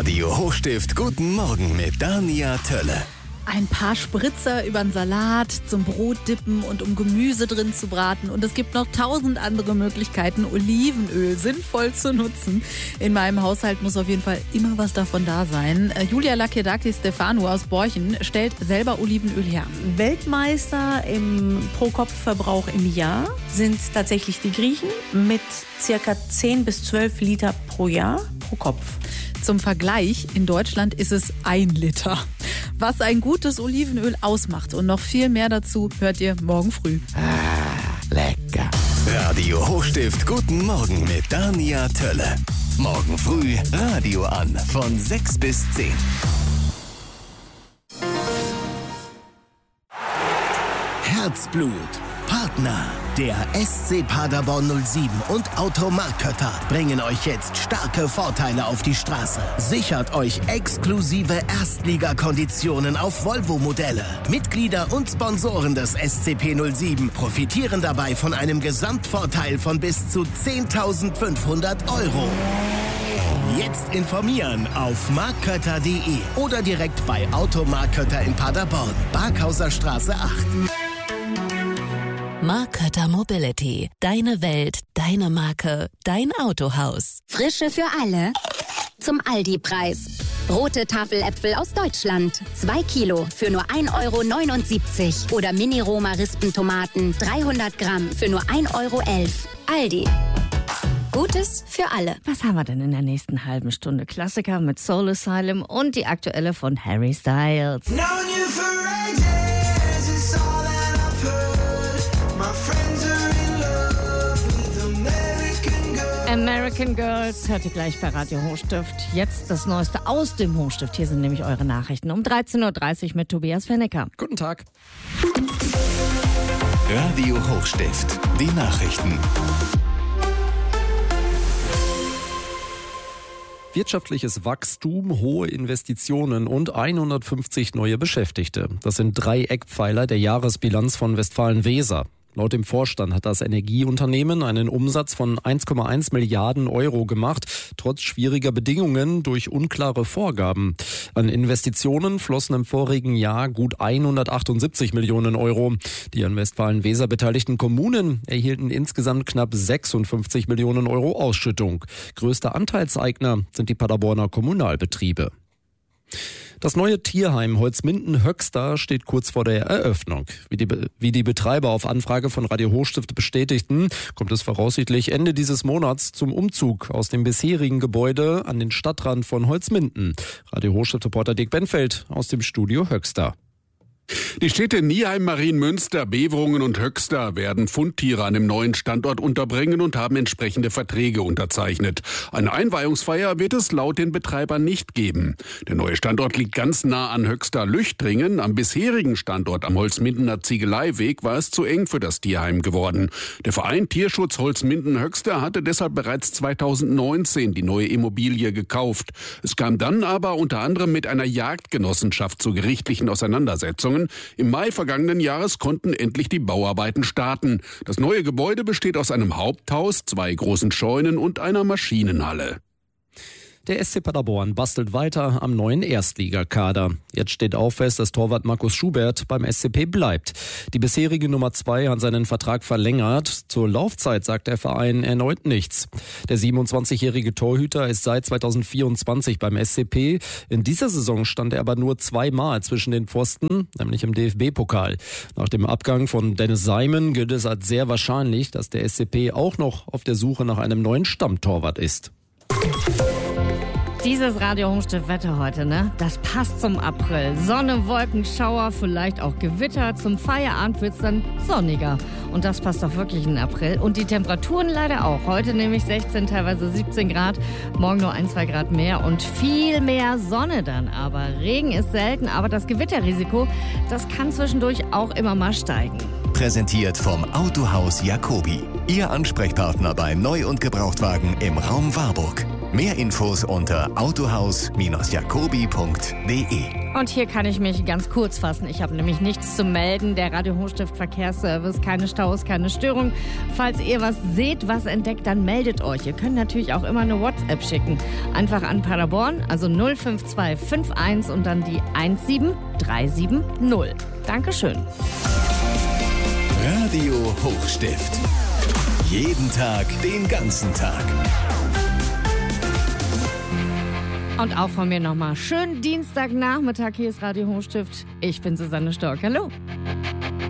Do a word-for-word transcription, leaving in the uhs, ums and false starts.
Radio Hochstift, guten Morgen mit Dania Tölle. Ein paar Spritzer über den Salat, zum Brot dippen und um Gemüse drin zu braten. Und es gibt noch tausend andere Möglichkeiten, Olivenöl sinnvoll zu nutzen. In meinem Haushalt muss auf jeden Fall immer was davon da sein. Julia Lakedakis-Stefano aus Borchen stellt selber Olivenöl her. Weltmeister im Pro-Kopf-Verbrauch im Jahr sind tatsächlich die Griechen mit circa zehn bis zwölf Liter pro Jahr pro Kopf. Zum Vergleich, in Deutschland ist es ein Liter. Was ein gutes Olivenöl ausmacht und noch viel mehr dazu hört ihr morgen früh. Ah, lecker. Radio Hochstift, guten Morgen mit Dania Tölle. Morgen früh Radio an von sechs bis zehn. Herzblut. Partner, der S C Paderborn null sieben und Automarkötter bringen euch jetzt starke Vorteile auf die Straße. Sichert euch exklusive Erstligakonditionen auf Volvo-Modelle. Mitglieder und Sponsoren des S C P null sieben profitieren dabei von einem Gesamtvorteil von bis zu zehntausendfünfhundert Euro. Jetzt informieren auf markötter punkt de oder direkt bei Automarkötter in Paderborn, Barkhauser Straße acht. Markötter Mobility. Deine Welt, deine Marke, dein Autohaus. Frische für alle. Zum Aldi-Preis. Rote Tafeläpfel aus Deutschland. Zwei Kilo für nur ein Euro neunundsiebzig. Oder Mini-Roma-Rispentomaten dreihundert Gramm für nur ein Euro elf. Aldi. Gutes für alle. Was haben wir denn in der nächsten halben Stunde? Klassiker mit Soul Asylum und die aktuelle von Harry Styles. American Girls hört ihr gleich bei Radio Hochstift. Jetzt das Neueste aus dem Hochstift. Hier sind nämlich eure Nachrichten um dreizehn Uhr dreißig mit Tobias Fennecker. Guten Tag. Radio Hochstift, die Nachrichten. Wirtschaftliches Wachstum, hohe Investitionen und hundertfünfzig neue Beschäftigte. Das sind drei Eckpfeiler der Jahresbilanz von Westfalen-Weser. Laut dem Vorstand hat das Energieunternehmen einen Umsatz von eins Komma eins Milliarden Euro gemacht, trotz schwieriger Bedingungen durch unklare Vorgaben. An Investitionen flossen im vorigen Jahr gut hundertachtundsiebzig Millionen Euro. Die an Westfalen-Weser beteiligten Kommunen erhielten insgesamt knapp sechsundfünfzig Millionen Euro Ausschüttung. Größter Anteilseigner sind die Paderborner Kommunalbetriebe. Das neue Tierheim Holzminden-Höxter steht kurz vor der Eröffnung. Wie die, wie die Betreiber auf Anfrage von Radio Hochstift bestätigten, kommt es voraussichtlich Ende dieses Monats zum Umzug aus dem bisherigen Gebäude an den Stadtrand von Holzminden. Radio Hochstift-Reporter Dick Benfeld aus dem Studio Höxter. Die Städte Nieheim, Marienmünster, Beverungen und Höxter werden Fundtiere an dem neuen Standort unterbringen und haben entsprechende Verträge unterzeichnet. Eine Einweihungsfeier wird es laut den Betreibern nicht geben. Der neue Standort liegt ganz nah an Höxter-Lüchtringen. Am bisherigen Standort am Holzmindener Ziegeleiweg war es zu eng für das Tierheim geworden. Der Verein Tierschutz Holzminden-Höxter hatte deshalb bereits zweitausendneunzehn die neue Immobilie gekauft. Es kam dann aber unter anderem mit einer Jagdgenossenschaft zu gerichtlichen Auseinandersetzungen. Im Mai vergangenen Jahres konnten endlich die Bauarbeiten starten. Das neue Gebäude besteht aus einem Haupthaus, zwei großen Scheunen und einer Maschinenhalle. Der S C Paderborn bastelt weiter am neuen Erstligakader. Jetzt steht auch fest, dass Torwart Markus Schubert beim S C P bleibt. Die bisherige Nummer zwei hat seinen Vertrag verlängert. Zur Laufzeit sagt der Verein erneut nichts. Der siebenundzwanzigjährige Torhüter ist seit zweitausendvierundzwanzig beim S C P. In dieser Saison stand er aber nur zweimal zwischen den Pfosten, nämlich im D F B-Pokal. Nach dem Abgang von Dennis Seimen gilt es als sehr wahrscheinlich, dass der S C P auch noch auf der Suche nach einem neuen Stammtorwart ist. Dieses Radio Hochstift Wetter heute, ne? Das passt zum April. Sonne, Wolken, Schauer, vielleicht auch Gewitter. Zum Feierabend wird's dann sonniger. Und das passt doch wirklich in den April. Und die Temperaturen leider auch. Heute nämlich sechzehn, teilweise siebzehn Grad. Morgen nur ein, zwei Grad mehr und viel mehr Sonne dann. Aber Regen ist selten, aber das Gewitterrisiko, das kann zwischendurch auch immer mal steigen. Präsentiert vom Autohaus Jacobi. Ihr Ansprechpartner bei Neu- und Gebrauchtwagen im Raum Warburg. Mehr Infos unter autohaus jacobi punkt de. Und hier kann ich mich ganz kurz fassen. Ich habe nämlich nichts zu melden. Der Radio Hochstift Verkehrsservice, keine Staus, keine Störung. Falls ihr was seht, was entdeckt, dann meldet euch. Ihr könnt natürlich auch immer eine WhatsApp schicken. Einfach an Paderborn, also null fünf zwei fünf eins und dann die eins sieben drei sieben null. Dankeschön. Radio Hochstift. Jeden Tag, den ganzen Tag. Und auch von mir nochmal schönen Dienstagnachmittag. Hier ist Radio Hochstift. Ich bin Susanne Stork. Hallo.